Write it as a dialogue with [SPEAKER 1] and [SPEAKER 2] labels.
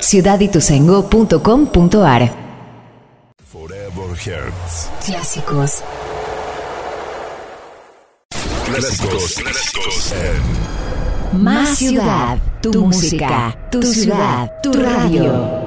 [SPEAKER 1] ciudadituzaingó.com.ar.
[SPEAKER 2] Forever Hearts.
[SPEAKER 1] Clásicos.
[SPEAKER 2] Clásicos en
[SPEAKER 1] Más ciudad, tu música, tu ciudad, tu radio.